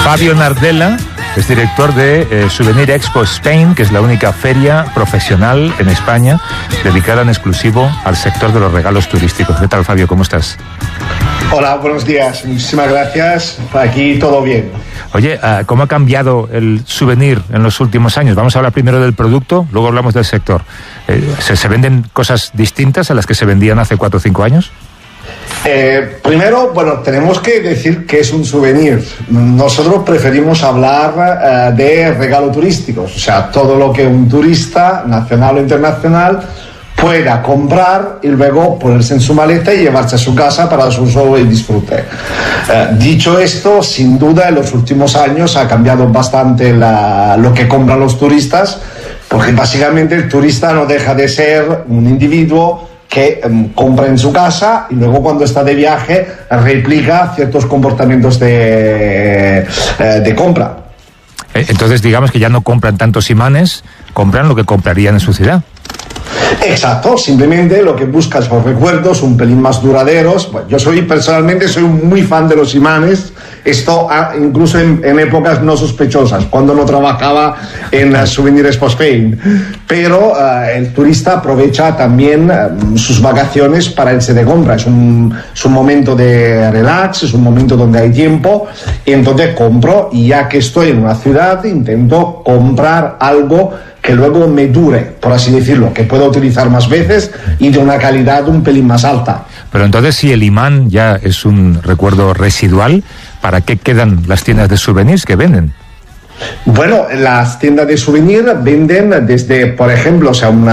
Fabio Nardella es director de Souvenir Expo Spain, que es la única feria profesional en España dedicada en exclusivo al sector de los regalos turísticos. ¿Qué tal, Fabio? ¿Cómo estás? Hola, buenos días. Muchísimas gracias. Aquí todo bien. Oye, ¿cómo ha cambiado el souvenir en los últimos años? Vamos a hablar primero del producto, luego hablamos del sector. ¿Se venden cosas distintas a las que se vendían hace 4 o 5 años? Primero, tenemos que decir que es un souvenir. Nosotros preferimos hablar de regalo turísticos, o sea, todo lo que un turista, nacional o internacional, pueda comprar y luego ponerse en su maleta y llevarse a su casa para su uso y disfrute. Dicho esto, sin duda en los últimos años ha cambiado bastante lo que compran los turistas, porque básicamente el turista no deja de ser un individuo que compra en su casa y luego cuando está de viaje replica ciertos comportamientos de compra. Entonces digamos que ya no compran tantos imanes, compran lo que comprarían en su ciudad. Exacto, simplemente lo que buscas son recuerdos un pelín más duraderos. Bueno, yo personalmente soy muy fan de los imanes, esto incluso en épocas no sospechosas, cuando no trabajaba en Souvenir Expo Spain, pero el turista aprovecha también sus vacaciones para irse de compra, es un momento de relax, es un momento donde hay tiempo, y entonces compro, y ya que estoy en una ciudad intento comprar algo que luego me dure, por así decirlo, que pueda utilizar más veces y de una calidad un pelín más alta. Pero entonces, si el imán ya es un recuerdo residual, ¿para qué quedan las tiendas de souvenirs que venden? Bueno, las tiendas de souvenir venden desde, por ejemplo,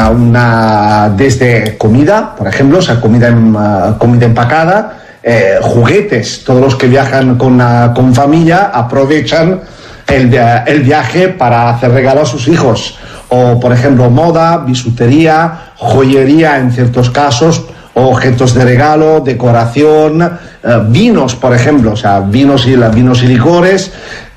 desde comida, por ejemplo, comida empacada, juguetes. Todos los que viajan con familia aprovechan el viaje para hacer regalos a sus hijos. O, por ejemplo, moda, bisutería, joyería en ciertos casos, objetos de regalo, decoración, vinos, por ejemplo, o sea, vinos y licores,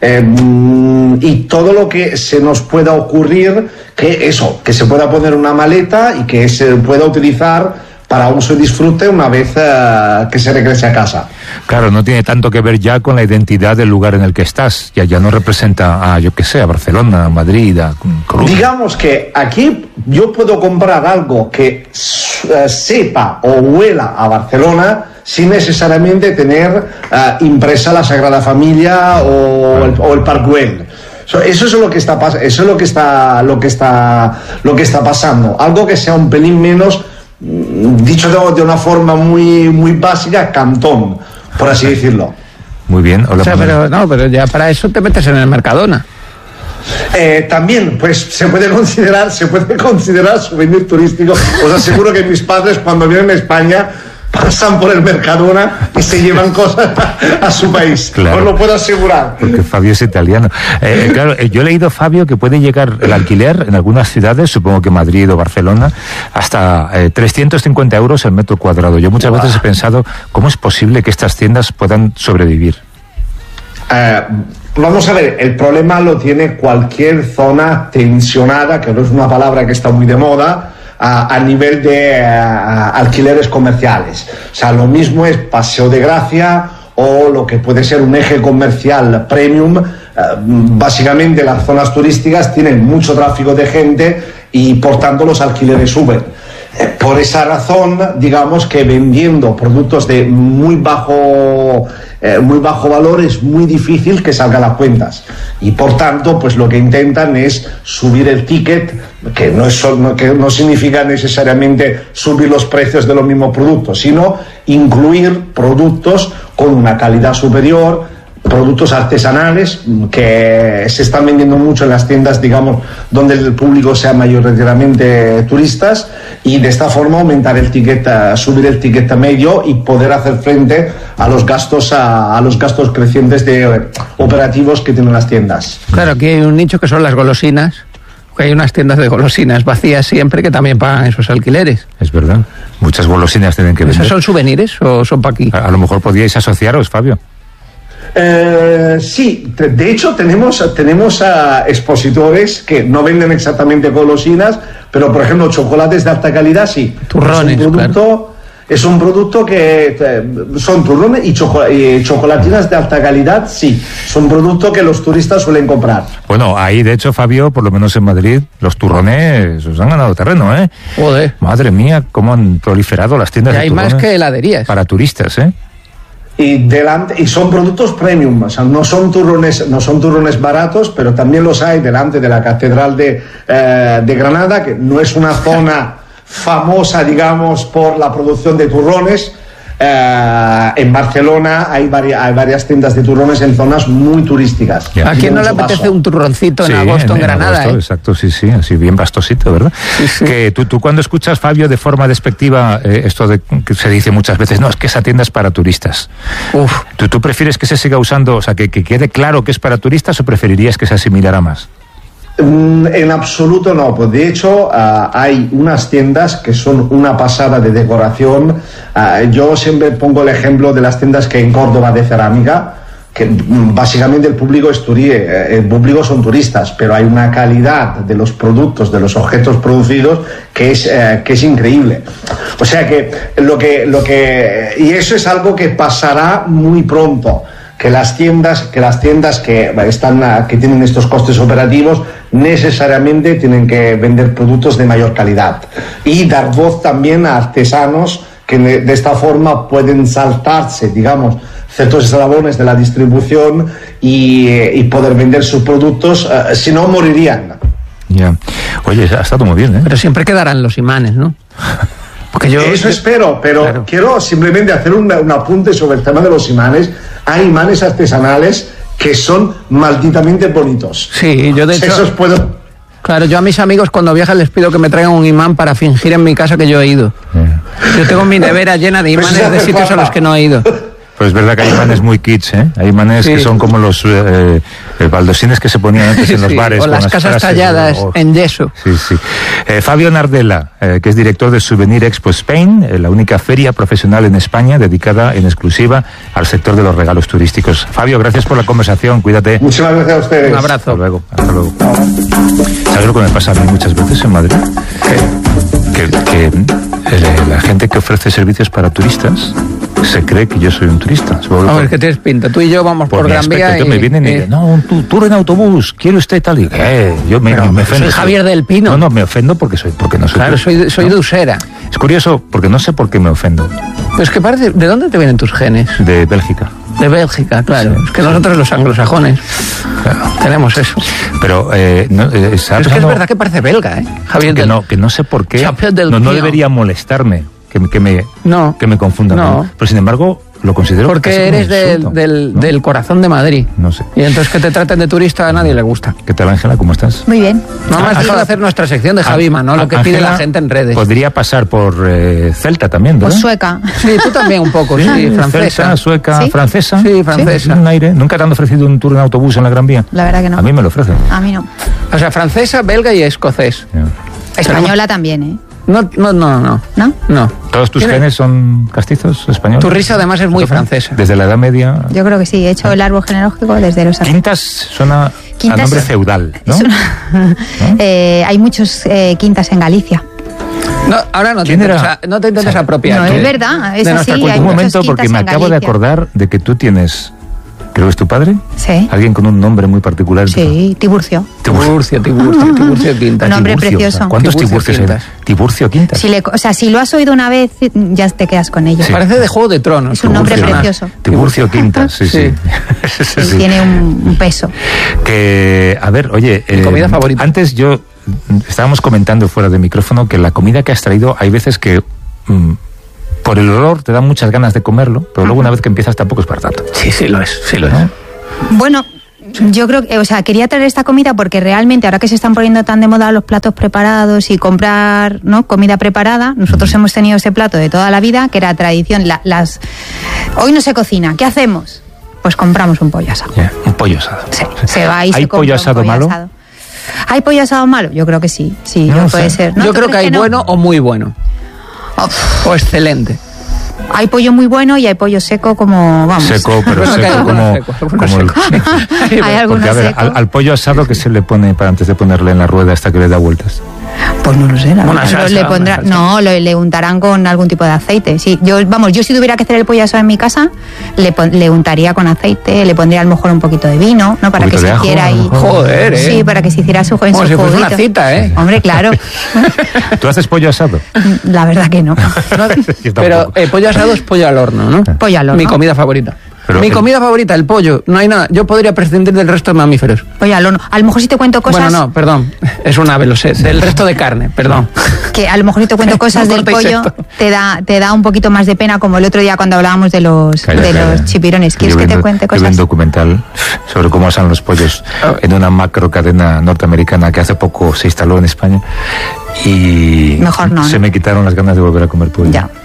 y todo lo que se nos pueda ocurrir que se pueda poner en una maleta y que se pueda utilizar para uso y disfrute una vez que se regrese a casa. Claro, no tiene tanto que ver ya con la identidad del lugar en el que estás. Ya no representa a Barcelona, a Madrid, a Colombia. Digamos que aquí yo puedo comprar algo que sepa o huela a Barcelona sin necesariamente tener impresa la Sagrada Familia o el Parc Güell. Eso es lo que está pasando. Algo que sea un pelín menos, dicho de una forma muy, muy básica, cantón, por así decirlo. Muy bien. Hola, pero ya para eso te metes en el Mercadona. También, pues se puede considerar souvenir turístico. Os aseguro que mis padres cuando vienen a España pasan por el Mercadona y se llevan cosas a su país. Claro, os lo puedo asegurar. Porque Fabio es italiano. Claro, yo he leído, Fabio, que puede llegar el alquiler en algunas ciudades, supongo que Madrid o Barcelona, hasta 350 euros el metro cuadrado. Yo muchas veces he pensado, ¿cómo es posible que estas tiendas puedan sobrevivir? Vamos a ver, el problema lo tiene cualquier zona tensionada, que no es una palabra que está muy de moda, a nivel de alquileres comerciales. O sea, lo mismo es Paseo de Gracia o lo que puede ser un eje comercial premium. Básicamente las zonas turísticas tienen mucho tráfico de gente y por tanto los alquileres suben. Por esa razón, digamos que vendiendo productos de muy bajo valor es muy difícil que salgan las cuentas, y por tanto pues lo que intentan es subir el ticket, que no significa necesariamente subir los precios de los mismos productos, sino incluir productos con una calidad superior, productos artesanales que se están vendiendo mucho en las tiendas, digamos, donde el público sea mayoritariamente turistas, y de esta forma aumentar el ticket, subir el ticket medio y poder hacer frente a los gastos crecientes de operativos que tienen las tiendas. Claro, aquí hay un nicho que son las golosinas, que hay unas tiendas de golosinas vacías siempre que también pagan esos alquileres. Es verdad, muchas golosinas tienen que vender. ¿Esas son souvenirs o son para aquí? A lo mejor podíais asociaros, Fabio. Sí, de hecho tenemos expositores que no venden exactamente golosinas, pero por ejemplo chocolates de alta calidad sí. Turrones, es un producto, claro. Es un producto que son turrones y chocolatinas de alta calidad, sí. Son productos que los turistas suelen comprar. Bueno, ahí de hecho, Fabio, por lo menos en Madrid, los turrones os han ganado terreno, ¿eh? Joder. Madre mía, cómo han proliferado las tiendas Y de hay turrones más que heladerías. para turistas, ¿eh? Y son productos premium, o sea, no son turrones baratos, pero también los hay delante de la Catedral de Granada, que no es una zona famosa, digamos, por la producción de turrones. En Barcelona hay varias tiendas de turrones en zonas muy turísticas. ¿A quién no le apetece un turroncito en agosto en Granada? Agosto, exacto, sí, así bien pastosito, ¿verdad? Sí. Que tú cuando escuchas, Fabio, de forma despectiva, esto de que se dice muchas veces, no, es que esa tienda es para turistas. Uf. ¿Tú prefieres que se siga usando, o sea, que quede claro que es para turistas, o preferirías que se asimilara más? En absoluto no, pues de hecho hay unas tiendas que son una pasada de decoración. Yo siempre pongo el ejemplo de las tiendas que hay en Córdoba de cerámica, que básicamente el público son turistas, pero hay una calidad de los productos, de los objetos producidos que es increíble. O sea y eso es algo que pasará muy pronto. Que las tiendas que tienen estos costes operativos necesariamente tienen que vender productos de mayor calidad y dar voz también a artesanos que de esta forma pueden saltarse, digamos, ciertos eslabones de la distribución y poder vender sus productos, si no morirían. Ya. Oye, ha estado muy bien, ¿eh? Pero siempre quedarán los imanes, ¿no? Porque Espero, pero claro. Quiero simplemente hacer un apunte sobre el tema de los imanes. Hay imanes artesanales que son malditamente bonitos. Sí, yo de hecho... Esos puedo... Claro, yo a mis amigos cuando viajan les pido que me traigan un imán para fingir en mi casa que yo he ido. Yo tengo mi nevera llena de imanes de sitios a los que no he ido. Pues es verdad que hay imanes muy kitsch, ¿eh? Hay imanes que son como los baldosines que se ponían antes en los bares. O con las casas talladas en yeso. Sí. Fabio Nardella, que es director de Souvenir Expo Spain, la única feria profesional en España dedicada en exclusiva al sector de los regalos turísticos. Fabio, gracias por la conversación, cuídate. Muchas gracias a ustedes. Un abrazo. Hasta luego. ¿Sabes lo que me pasa a mí muchas veces en Madrid? Que la gente que ofrece servicios para turistas se cree que yo soy un turista. A ver, ¿qué tienes pinta? Tú y yo vamos por Gran Vía y... me vienen y dicen, no, un tour en autobús, ¿quiere usted tal? Y yo me ofendo. Soy Javier del Pino. No, me ofendo porque no soy. Claro, soy de Usera. Es curioso, porque no sé por qué me ofendo. Pero es que parece... ¿De dónde te vienen tus genes? De Bélgica. De Bélgica, claro. Sí, es que nosotros los anglosajones tenemos eso. Pero es que es verdad que parece belga, ¿eh? Javier que no sé por qué. No debería molestarme que me confundan. No. Pero sin embargo, lo considero... Porque eres del corazón de Madrid. No sé. Y entonces que te traten de turista a nadie le gusta. ¿Qué tal, Ángela? ¿Cómo estás? Muy bien. No me has dejado de hacer nuestra sección de Javima, ¿no? Lo que pide la gente en redes. Podría pasar por celta también, ¿verdad? Pues sueca. Sí, tú también un poco, sí, francesa. Celta, sueca, ¿Sí? francesa. Sí, francesa. Un aire. ¿Nunca te han ofrecido un tour en autobús en la Gran Vía? La verdad que no. A mí me lo ofrecen. A mí no. O sea, francesa, belga y escocés. Yeah. Española también, ¿eh? No. ¿No? ¿Todos tus genes son castizos españoles? Tu risa además es muy francesa. Desde la Edad Media. Yo creo que sí. He hecho el árbol genealógico desde los años. Quintas suena a nombre feudal, ¿no? Hay muchos quintas en Galicia. No, ahora no te intentes apropiar. No, es verdad, es así. Un momento, porque me acabo de acordar de que tú tienes... Creo que es tu padre. Sí. Alguien con un nombre muy particular. Sí, Tiburcio. Tiburcio Quintas. Un nombre precioso. ¿Cuántos Tiburcios hay? Tiburcio Quintas. Si lo has oído una vez, ya te quedas con ello. Sí. Parece de Juego de Tronos. Es un nombre precioso. Tiburcio Quintas, sí. Tiene un peso. Que, a ver, oye... ¿Mi comida favorita? Antes estábamos comentando fuera de micrófono que la comida que has traído, hay veces que... por el olor te dan muchas ganas de comerlo, pero luego una vez que empiezas tampoco es para tanto. Sí lo es. Bueno, yo creo que, quería traer esta comida porque realmente ahora que se están poniendo tan de moda los platos preparados y comprar, ¿no?, comida preparada, nosotros hemos tenido ese plato de toda la vida, que era tradición. Hoy no se cocina, ¿qué hacemos? Pues compramos un pollo asado. Yeah, un pollo asado. Sí, se va y ¿Hay se compra pollo asado malo? ¿Hay pollo asado malo? Yo creo que sí. Sí, no puede sé. ser. ¿No? Yo creo que hay bueno o muy bueno. O excelente. Hay pollo muy bueno y hay pollo seco como, vamos. Seco, pero seco como el... Hay algunos Porque, a ver, secos. al pollo asado, ¿qué se le pone para antes de ponerle en la rueda hasta que le da vueltas? Pues no lo sé, la Una verdad. salsa, Le una pondrá, salsa. no, le untarán con algún tipo de aceite. Sí, yo si tuviera que hacer el pollo asado en mi casa, le untaría con aceite, le pondría a lo mejor un poquito de vino, ¿no? Para que poquito se de ajo, hiciera a lo ahí. mejor. Joder, ¿eh? Sí, para que se hiciera su Como si fuese juguito. una cita, ¿eh? Hombre, claro. ¿Tú haces pollo asado? La verdad que no. Yo Pero tampoco. pollo asado es pollo al horno, ¿no? Pollo al horno. Mi comida favorita. Pero Mi el- comida favorita, el pollo. No hay nada. Yo podría prescindir del resto de mamíferos. Pollo al horno. A lo mejor si te cuento cosas. Bueno, no, perdón. Es un ave, lo sé. Del resto de carne, perdón. Que a lo mejor si te cuento cosas No del cortéis pollo, esto. te da un poquito más de pena, como el otro día cuando hablábamos de los chipirones. ¿Quieres Yo que te vi- cuente yo vi cosas? un documental sobre cómo asan los pollos en una macro cadena norteamericana que hace poco se instaló en España y Mejor no, se ¿no? me quitaron las ganas de volver a comer pollo. Ya.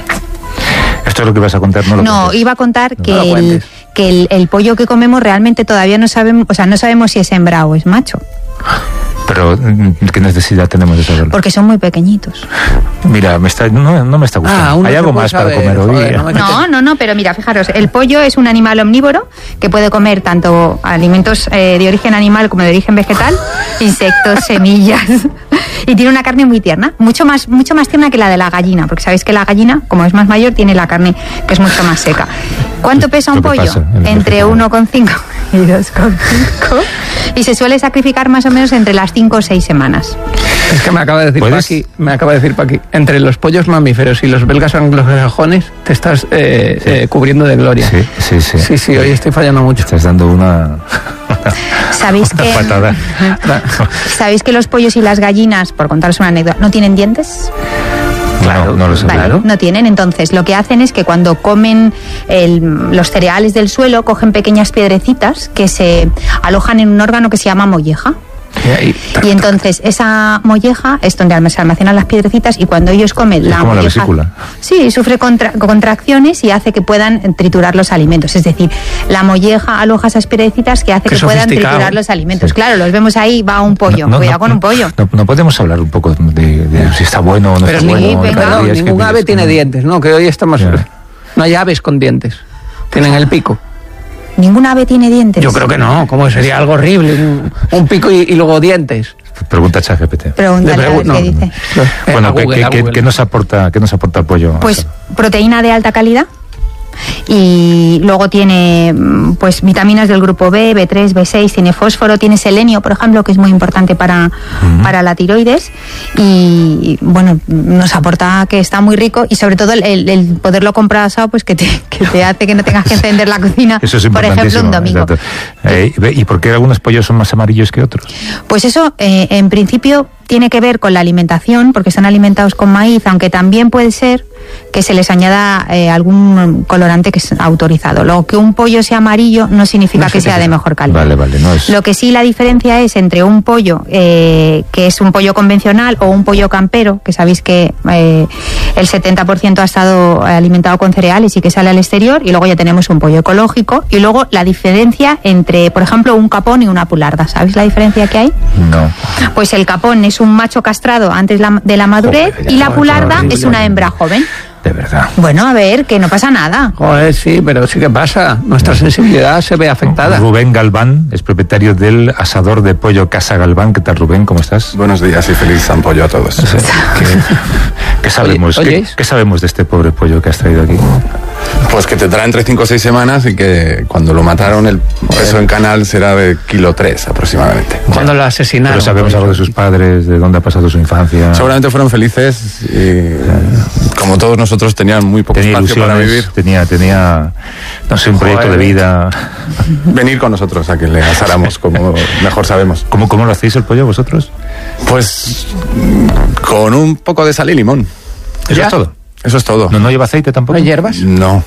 Esto es lo que vas a contar, ¿no? Lo No, cuentes. iba a contar No lo cuentes. que el pollo que comemos realmente todavía no sabemos, o sea, no sabemos si es hembra o es macho, Pero, ¿qué necesidad tenemos de saberlo? porque son muy pequeñitos. Mira, no me está gustando. aún no Hay se algo puede más para saber, comer hoy. joder, no me- No, pero mira, fijaros, el pollo es un animal omnívoro que puede comer tanto alimentos de origen animal como de origen vegetal, insectos, semillas, y tiene una carne muy tierna, mucho más tierna que la de la gallina, porque sabéis que la gallina, como es más mayor, tiene la carne que es mucho más seca. ¿Cuánto pesa un Lo que pollo? pasa en el Entre vegetal. 1,5 y 2,5, y se suele sacrificar más o menos entre las 5 o 6 semanas. Es que me acaba de decir ¿Puedes? Paqui, entre los pollos mamíferos y los belgas anglosajones te estás cubriendo de gloria. Sí. Sí, hoy estoy fallando mucho. Estás dando una ¿Sabéis una que, patada. ¿Sabéis que los pollos y las gallinas, por contaros una anécdota, no tienen dientes? No lo sabía. Vale, no tienen. Entonces, lo que hacen es que cuando comen los cereales del suelo, cogen pequeñas piedrecitas que se alojan en un órgano que se llama molleja. Y entonces esa molleja es donde se almacenan las piedrecitas, y cuando ellos comen Es la como la molleja, vesícula. sí, sufre contracciones y hace que puedan triturar los alimentos. Es decir, la molleja aloja esas piedrecitas que hace Qué que puedan sofisticado. triturar los alimentos. Sí. Claro, los vemos ahí, va un pollo. Cuidado con un pollo. No podemos hablar un poco de si está bueno o no Pero está bueno. venga, cada día es que ningún vives ave tiene con- dientes, ¿no? Que hoy estamos... Ya. No hay aves con dientes. Tienen el pico. Ningún ave tiene dientes. Yo creo que no. ¿Cómo sería algo horrible? Un pico y luego dientes. Pregunta a ChatGPT. Pregúntale a ver No. qué dice. Bueno, A Google, a Google. ¿qué nos aporta el pollo? Pues proteína de alta calidad, y luego tiene pues vitaminas del grupo B, B3, B6, tiene fósforo, tiene selenio, por ejemplo, que es muy importante para la tiroides, y bueno, nos aporta que está muy rico, y sobre todo el poderlo comprar asado, pues que te hace que no tengas que encender la cocina, Eso es por ejemplo, un importantísimo. domingo. Exacto. ¿Y por qué algunos pollos son más amarillos que otros? Pues eso, en principio, tiene que ver con la alimentación, porque están alimentados con maíz, aunque también puede ser que se les añada algún colorante que es autorizado. Lo que un pollo sea amarillo no significa que sea de mejor calidad. Vale, no es... Lo que sí, la diferencia es entre un pollo que es un pollo convencional o un pollo campero, que sabéis que el 70% ha estado alimentado con cereales y que sale al exterior, y luego ya tenemos un pollo ecológico, y luego la diferencia entre, por ejemplo, un capón y una pularda. ¿Sabéis la diferencia que hay? No. Pues el capón es un macho castrado antes de la madurez, Joder, y la joder, pularda horrible. es una hembra joven. De verdad. Bueno, a ver, que no pasa nada. Joder, sí, pero sí que pasa. Nuestra sensibilidad se ve afectada. Rubén Galván es propietario del asador de pollo Casa Galván. ¿Qué tal, Rubén? ¿Cómo estás? Buenos días y feliz San Pollo a todos. ¿Qué sabemos? Oye, ¿Qué, ¿oyes? qué sabemos de este pobre pollo que has traído aquí? Pues que te trae entre 5 o 6 semanas y que cuando lo mataron el peso en canal será de 1,3 kilos aproximadamente. Cuando lo asesinaron. Pero sabemos algo de sus padres, de dónde ha pasado su infancia. Seguramente fueron felices y como todos nosotros tenían muy poco Tenía espacio para ilusiones, vivir. tenía, no sé, un proyecto de vida. Venir con nosotros a que le asáramos como mejor sabemos. ¿Cómo lo hacéis el pollo vosotros? Pues con un poco de sal y limón. ¿Eso ¿Ya? es todo? Eso es todo. ¿No lleva aceite ¿No tampoco? hay hierbas? No.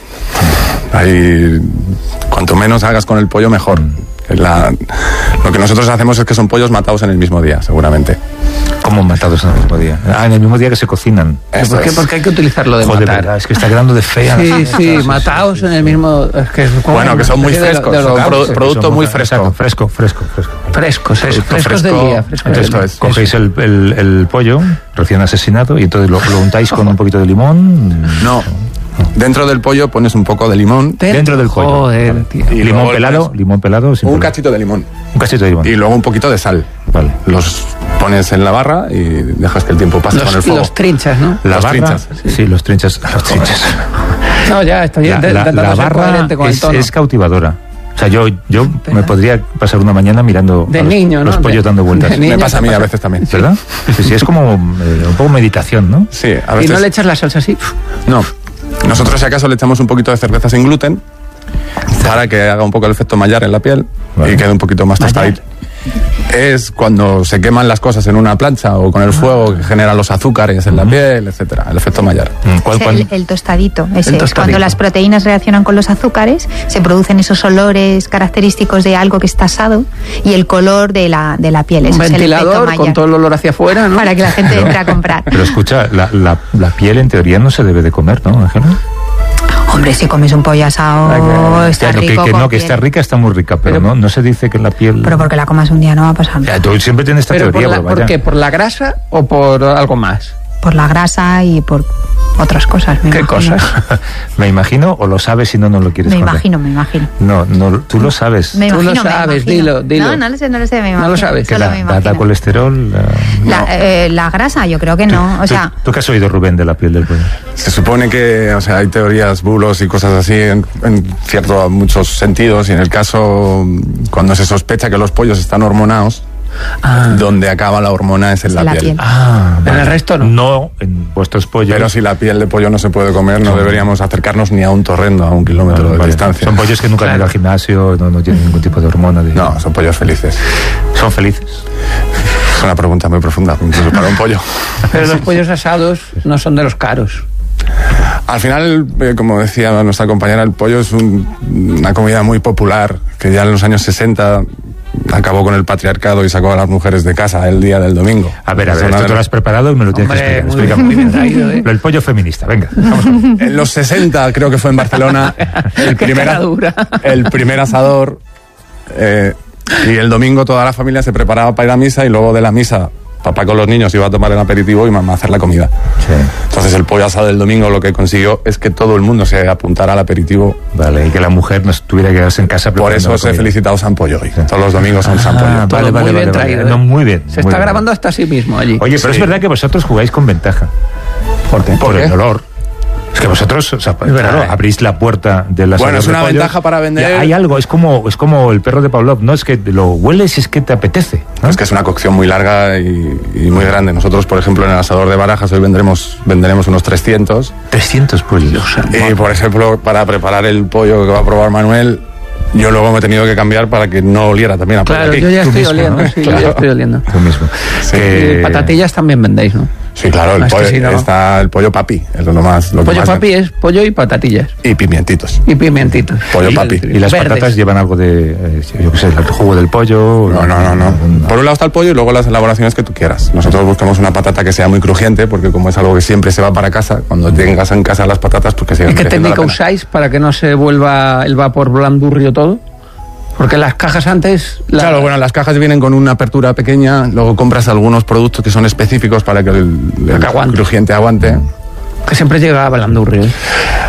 Cuanto menos hagas con el pollo, mejor. Lo que nosotros hacemos es que son pollos matados en el mismo día, seguramente. ¿Cómo matados en el mismo día? Ah, en el mismo día que se cocinan. Eso ¿Por qué? es. Porque hay que utilizarlo de Joder, matar. verdad, es que está quedando de fea. Sí, mataos en el mismo... Es que es como Bueno, que son muy una especie frescos, de son holocausto. producto muy fresco. Fresco. Frescos, eso, frescos del día. Frescos del Esto día. es. Cogéis el pollo recién asesinado y entonces lo untáis con un poquito de limón. No, Dentro del pollo pones un poco de limón. Dentro del pollo. Joder, tío. Y ¿Limón luego pelado? ¿Limón pelado? Sin Un problema. cachito de limón. Un cachito de limón. Y luego un poquito de sal. Vale. Los pones en la barra y dejas que el tiempo pase con el fuego. Los trinchas, ¿no? La Los barra, trinchas. sí, los trinchas. Los trinchas. No, ya, estoy intentando La ser barra coherente con el tono. es cautivadora. O sea, yo me podría pasar una mañana mirando De a niño, los ¿no? pollos dando vueltas. de niño. Me pasa a mí te a pasa. veces también. ¿Verdad? Sí, es como un poco meditación, ¿no? Sí, a ¿Y veces. no le echas la salsa así? No. Nosotros, si acaso, le echamos un poquito de cerveza sin gluten para que haga un poco el efecto Maillard en la piel Vale. y quede un poquito más tostadito. Es cuando se queman las cosas en una plancha o con el fuego que generan los azúcares en la piel, etcétera. El efecto Maillard. El tostadito, ese es tostadito. cuando las proteínas reaccionan con los azúcares, se producen esos olores característicos de algo que está asado y el color de la piel. Un Eso es el efecto ventilador con Maillard, todo el olor hacia afuera, ¿no? para que la gente entre a comprar. Pero escucha, la piel en teoría no se debe de comer, ¿no, Ángela? Hombre, si comes un pollo asado, está Ya, no, rico. que con no, que piel. está rica, está muy rica, pero no se dice que la piel... Pero porque la comas un día no va a pasar nada. Ya, tú siempre tienes esta Pero teoría, ¿por qué? ¿Por la grasa o por algo más? Por la grasa y por otras cosas. Me ¿Qué imagino. cosas? Me imagino, o lo sabes y no lo quieres Me contar. imagino. No, tú lo sabes. Me Tú lo imagino, me sabes, imagino. dilo. No lo sé, me imagino. No lo sabes. Que Solo me da imagino. colesterol. La grasa, yo creo que no. O sea, ¿Tú qué has oído, Rubén, de la piel del pollo? Se supone que, o sea, hay teorías, bulos y cosas así en muchos sentidos, y en el caso, cuando se sospecha que los pollos están hormonados, donde acaba la hormona es en la piel. En el resto no. No, en vuestros pollos. Pero si la piel de pollo no se puede comer, no deberíamos acercarnos ni a un torrendo a 1 kilómetro de Vale. distancia. Son pollos que nunca han ido al gimnasio, no tienen ningún tipo de hormona. No, son pollos felices. Son felices. Es una pregunta muy profunda, incluso para un pollo. Pero los pollos asados no son de los caros. Al final, como decía nuestra compañera, el pollo es una comida muy popular, que ya en los años 60 acabó con el patriarcado y sacó a las mujeres de casa el día del domingo. A ver, Es una esto de te lo las- has preparado y me lo tienes Hombre, que explicar. muy Explícame. bien traído, ¿eh? El pollo feminista, venga. Vamos con... En los 60, creo que fue en Barcelona, el Qué primer, cara dura. el primer asador, y el domingo toda la familia se preparaba para ir a misa, y luego de la misa papá con los niños iba a tomar el aperitivo y mamá a hacer la comida. Sí. Entonces el pollo asado del domingo lo que consiguió es que todo el mundo se apuntara al aperitivo. Vale, y que la mujer no tuviera que quedarse en casa Por preparando eso la os he comida. felicitado San Pollo hoy. Todos los domingos son San Pollo. Todo muy bien traído, ¿eh? No, muy bien. Se muy está bien. grabando hasta sí mismo allí. Oye, pero Sí. es verdad que vosotros jugáis con ventaja. ¿Por qué? Por el olor. Es que vosotros, o sea, claro, abrís la puerta de la Bueno, es una ventaja para vender. Hay algo, es como el perro de Pavlov, no es que lo hueles y es que te apetece, ¿no? Es que es una cocción muy larga y muy grande. Nosotros, por ejemplo, en el asador de Barajas hoy venderemos unos 300. 300 pollos. Y, por ejemplo, para preparar el pollo que va a probar Manuel, yo luego me he tenido que cambiar para que no oliera también a pollo Claro, aquí. yo ya Tú estoy mismo, oliendo, ¿no? sí, yo Claro. ya estoy oliendo. Tú mismo. Sí. Y patatillas también vendéis, ¿no? Sí, claro, el Es que pollo, si no- está el pollo papi, es lo más... Lo que Pollo más papi es pollo y patatillas. Y pimientitos. Y pimientitos. Pollo papi. Y las Verdes. patatas llevan algo de, yo qué sé, el jugo del pollo. No. Por un lado está el pollo y luego las elaboraciones que tú quieras. Nosotros buscamos una patata que sea muy crujiente, porque como es algo que siempre se va para casa, cuando tengas en casa las patatas, pues que sigan ¿Y qué mereciendo la técnica pena. usáis para que no se vuelva el vapor blandurrio todo? Porque las cajas antes... Claro, bueno, las cajas vienen con una apertura pequeña, luego compras algunos productos que son específicos para que el aguante. crujiente aguante. Que siempre llega blandurrio, ¿eh?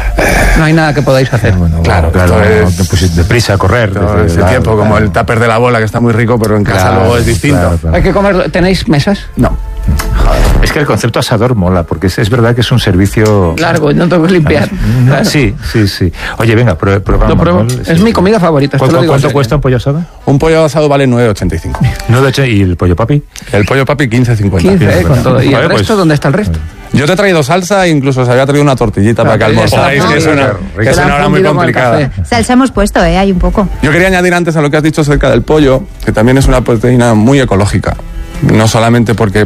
No hay nada que podáis hacer. Bueno, Claro, claro, esto es- pues deprisa a correr. Todo desde ese la- tiempo, como claro. el tupper de la bola, que está muy rico, pero en casa Claro, luego es distinto. claro. Hay que comerlo. ¿Tenéis mesas? No. Es que el concepto asador mola, porque es verdad que es un servicio... Largo, no tengo que limpiar. No, Claro. Sí. Oye, venga, probamos. Lo pruebo. ¿no? Es mi comida favorita. esto lo digo en ¿Cuánto serio. cuesta un pollo asado? Un pollo asado vale 9,85. 9,8 y el pollo papi. El pollo papi 15,50. 15, con todo. ¿Y el Vale, pues- resto? ¿Dónde está el resto? Yo te he traído salsa e incluso se había traído una tortillita para que Claro, almorzarais, ya que es está, una, claro. que es Se la una han hora muy fundido con el complicada. café. Salsa hemos puesto, hay un poco. Yo quería añadir antes a lo que has dicho acerca del pollo, que también es una proteína muy ecológica. No solamente porque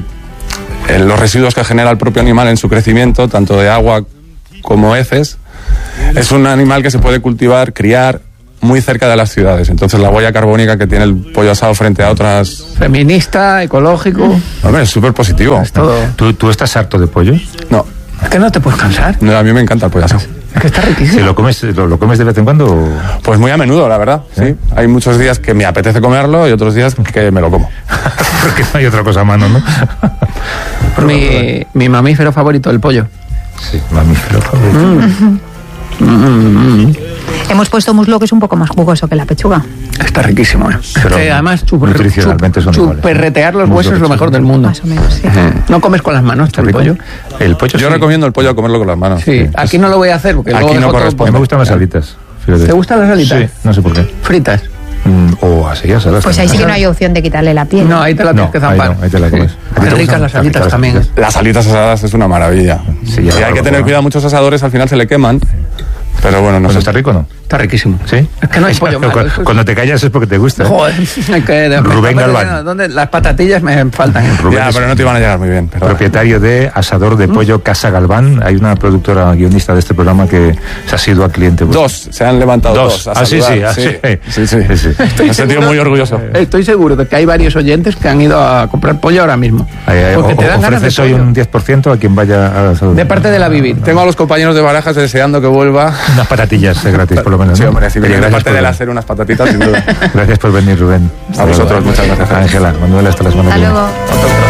los residuos que genera el propio animal en su crecimiento, tanto de agua como heces, es un animal que se puede cultivar, criar muy cerca de las ciudades. Entonces la huella carbónica que tiene el pollo asado frente a otras... Feminista, ecológico. Hombre, es súper positivo. Es todo. ¿Tú estás harto de pollos? No, Es que no te puedes cansar. no, a mí me encanta el pollo asado. Es que está ¿Si riquísimo. lo comes de vez en cuando? o- Pues muy a menudo, la verdad. Sí. Hay muchos días que me apetece comerlo y otros días que me lo como. Porque no hay otra cosa a mano, ¿no? Mi mamífero favorito, el pollo. Sí, mamífero favorito. Hemos puesto muslo que es un poco más jugoso que la pechuga. Está riquísimo, ¿eh? Pero Además, nutricionalmente son iguales. chuperretear los Muslo, huesos es lo mejor del mundo. Más o menos, sí. No comes con las manos el pollo. El pollo Yo recomiendo el pollo a comerlo con las manos. Sí, aquí no lo voy a hacer porque Aquí luego no dejo todo corresponde. A mí me gustan las alitas. Fíjate. ¿Te gustan las alitas? Sí, no sé por qué. Fritas. O así, asadas. Pues ahí sí que no hay opción de quitarle la piel. No, ahí te la tienes que zampar. ahí te la comes. Qué ricas las alitas también. Las alitas asadas es una maravilla. Sí, y ya hay que lo tener como. cuidado, muchos asadores al final se le queman. Pero bueno, no Cuando sé. está rico, ¿no? Está riquísimo. ¿Sí? Es que no hay pollo malo. Cuando te callas es porque te gusta. ¿eh? Joder, Rubén Galván. ¿Dónde? Las patatillas me faltan. Rubén Ya, es pero no te iban a llegar muy bien. Pero propietario de Asador de Pollo Casa Galván. Hay una productora guionista de este programa que se ha sido a cliente. dos, se han levantado dos. a Sí. saludar. Sí. Me he sentido muy orgulloso. Estoy seguro de que hay varios oyentes que han ido a comprar pollo ahora mismo. Porque te dan ganas de Ofreces hoy pollo. un 10% a quien vaya a Asador. De parte de la Vivir. Tengo a los compañeros de Barajas deseando que vuelva. Unas patatillas gratis, por lo menos. Sí, ¿no? hombre, si Oye, viene de gracias parte por de la venir. SER unas patatitas, sin duda. Gracias por venir, Rubén. A vosotros, muchas gracias. Ángela, Manuel, hasta la semana Hasta que viene. luego. Otro